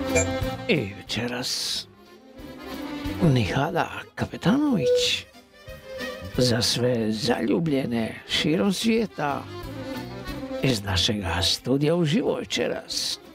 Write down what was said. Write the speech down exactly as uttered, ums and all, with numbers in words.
I večeras Nihala Kapetanović za sve zaljubljene širom svijeta iz našega studija uživo večeras.